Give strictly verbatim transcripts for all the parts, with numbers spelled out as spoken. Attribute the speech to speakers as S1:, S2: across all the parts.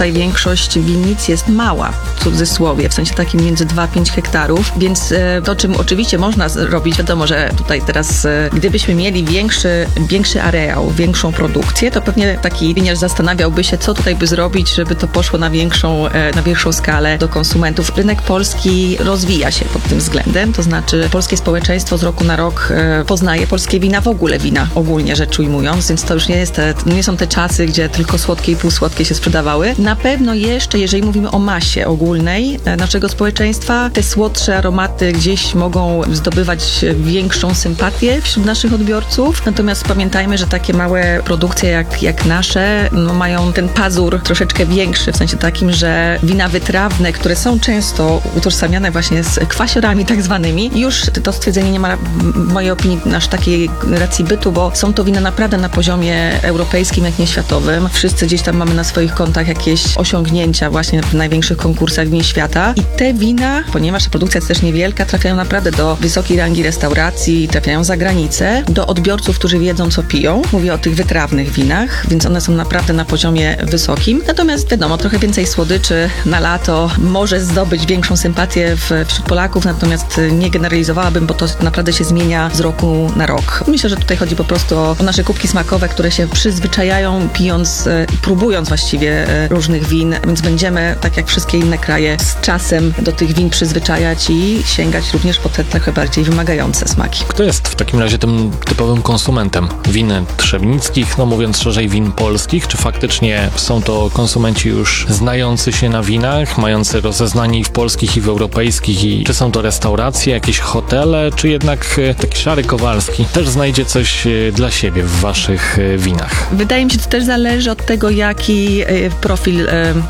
S1: tutaj większość winnic jest mała, w cudzysłowie, w sensie takim między dwa a pięć hektarów, więc to, czym oczywiście można zrobić, wiadomo, że tutaj teraz, gdybyśmy mieli większy, większy areał, większą produkcję, to pewnie taki winiarz zastanawiałby się, co tutaj by zrobić, żeby to poszło na większą, na większą skalę do konsumentów. Rynek polski rozwija się pod tym względem, to znaczy polskie społeczeństwo z roku na rok poznaje polskie wina, w ogóle wina, ogólnie rzecz ujmując, więc to już nie jest te, nie są te czasy, gdzie tylko słodkie i półsłodkie się sprzedawały. Na pewno jeszcze, jeżeli mówimy o masie ogólnej naszego społeczeństwa, te słodsze aromaty gdzieś mogą zdobywać większą sympatię wśród naszych odbiorców. Natomiast pamiętajmy, że takie małe produkcje jak, jak nasze no, mają ten pazur troszeczkę większy, w sensie takim, że wina wytrawne, które są często utożsamiane właśnie z kwasiorami tak zwanymi, już to stwierdzenie nie ma w mojej opinii aż takiej racji bytu, bo są to wina naprawdę na poziomie europejskim, jak nie światowym. Wszyscy gdzieś tam mamy na swoich kontach jakieś osiągnięcia właśnie w największych konkursach win świata i te wina, ponieważ produkcja jest też niewielka, trafiają naprawdę do wysokiej rangi restauracji, trafiają za granicę, do odbiorców, którzy wiedzą, co piją. Mówię o tych wytrawnych winach, więc one są naprawdę na poziomie wysokim. Natomiast wiadomo, trochę więcej słodyczy na lato może zdobyć większą sympatię w, wśród Polaków, natomiast nie generalizowałabym, bo to naprawdę się zmienia z roku na rok. Myślę, że tutaj chodzi po prostu o, o nasze kubki smakowe, które się przyzwyczajają, pijąc, próbując właściwie różnych win, więc będziemy, tak jak wszystkie inne kraje, z czasem do tych win przyzwyczajać i sięgać również po te trochę bardziej wymagające smaki.
S2: Kto jest w takim razie tym typowym konsumentem win trzebnickich, no mówiąc szerzej win polskich? Czy faktycznie są to konsumenci już znający się na winach, mający rozeznanie i w polskich, i w europejskich, i czy są to restauracje, jakieś hotele, czy jednak taki szary Kowalski też znajdzie coś dla siebie w waszych winach?
S1: Wydaje mi się, że to też zależy od tego, jaki profil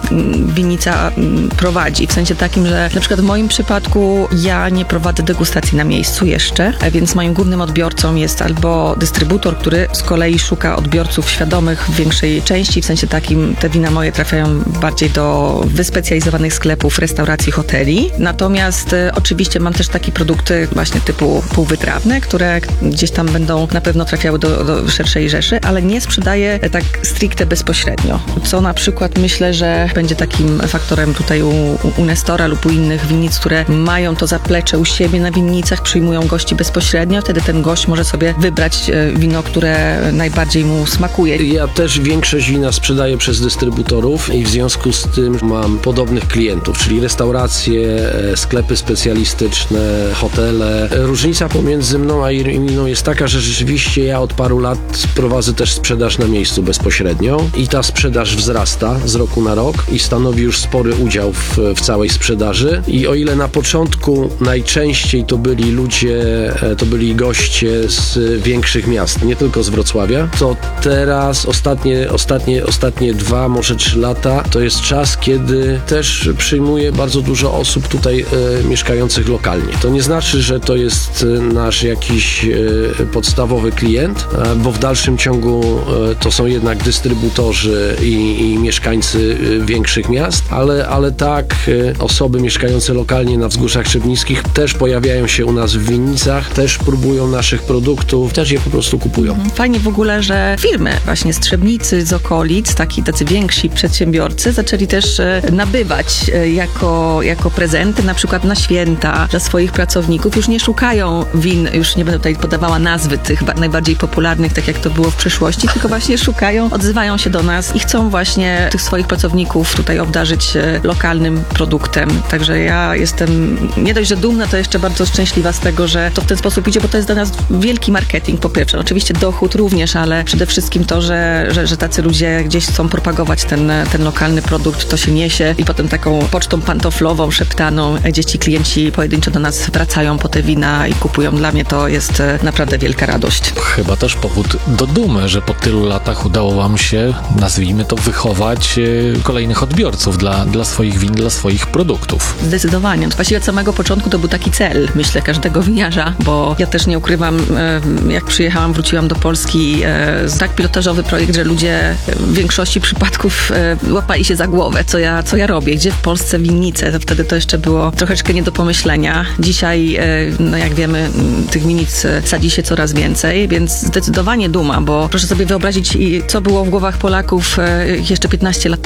S1: winnica prowadzi. W sensie takim, że na przykład w moim przypadku ja nie prowadzę degustacji na miejscu jeszcze, więc moim głównym odbiorcą jest albo dystrybutor, który z kolei szuka odbiorców świadomych w większej części, w sensie takim te wina moje trafiają bardziej do wyspecjalizowanych sklepów, restauracji, hoteli. Natomiast e, oczywiście mam też takie produkty właśnie typu półwytrawne, które gdzieś tam będą na pewno trafiały do, do szerszej rzeszy, ale nie sprzedaję tak stricte bezpośrednio. Co na przykład myślę, że będzie takim faktorem tutaj u, u Nestora lub u innych winnic, które mają to zaplecze u siebie na winnicach, przyjmują gości bezpośrednio, wtedy ten gość może sobie wybrać wino, które najbardziej mu smakuje.
S3: Ja też większość wina sprzedaję przez dystrybutorów i w związku z tym mam podobnych klientów, czyli restauracje, sklepy specjalistyczne, hotele. Różnica pomiędzy mną a inną jest taka, że rzeczywiście ja od paru lat prowadzę też sprzedaż na miejscu bezpośrednio i ta sprzedaż wzrasta z roku na rok i stanowi już spory udział w, w całej sprzedaży. I o ile na początku najczęściej to byli ludzie, to byli goście z większych miast, nie tylko z Wrocławia, to teraz ostatnie, ostatnie, ostatnie dwa, może trzy lata to jest czas, kiedy też przyjmuję bardzo dużo osób tutaj e, mieszkających lokalnie. To nie znaczy, że to jest nasz jakiś e, podstawowy klient, e, bo w dalszym ciągu e, to są jednak dystrybutorzy i, i mieszkańcy e, większych miast, ale, ale tak e, osoby mieszkające lokalnie na wzgórzach trzebnickich też pojawiają się u nas w winnicach, też próbują naszych produktów, też je po prostu kupują.
S1: Fajnie w ogóle, że firmy właśnie z Trzebnicy, z okolic, taki, tacy więksi przedsiębiorcy zaczęli też e, nabywać e, jako, jako prezenty, na przykład na święta dla swoich pracowników. Już nie szukają win, już nie będę tutaj podawała nazwy tych ba- najbardziej popularnych, tak jak to było w przeszłości, tylko właśnie szukają, odzywają się do nas i chcą właśnie tych swoich pracowników tutaj obdarzyć e, lokalnym produktem. Także ja jestem nie dość, że dumna, to jeszcze bardzo szczęśliwa z tego, że to w ten sposób idzie, bo to jest dla nas wielki marketing po pierwsze. Oczywiście dochód również, ale przede wszystkim to, że, że, że tacy ludzie gdzieś chcą propagować ten, ten lokalny produkt, to się niesie i potem taką pocztą pantoflową, szeptaną, gdzieś ci klienci pojedynczo do nas wracają po te wina i kupują. Dla mnie to jest naprawdę wielka radość.
S2: Chyba też powód do dumy, że po tylu latach udało wam się, nazwijmy to, wychować kolejnych odbiorców dla, dla swoich win, dla swoich produktów.
S1: Zdecydowanie. Właściwie od samego początku to był taki cel, myślę, każdego winiarza, bo ja też nie ukrywam, jak przyjechałam, wróciłam do Polski, tak pilotażowy projekt, że ludzie w większości przypadków łapali się za głowę, co ja, co ja robię, gdzie w Polsce winnice. To wtedy to jeszcze było troszeczkę nie do pomyślenia. Dzisiaj, no jak wiemy, tych winnic sadzi się coraz więcej, więc zdecydowanie duma, bo proszę sobie wyobrazić, co było w głowach Polaków jeszcze piętnaście lat temu.